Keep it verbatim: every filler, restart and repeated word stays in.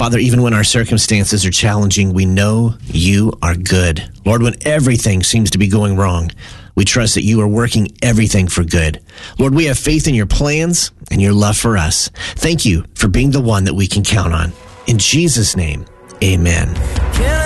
Father, even when our circumstances are challenging, we know you are good. Lord, when everything seems to be going wrong, we trust that you are working everything for good. Lord, we have faith in your plans and your love for us. Thank you for being the one that we can count on. In Jesus' name, amen.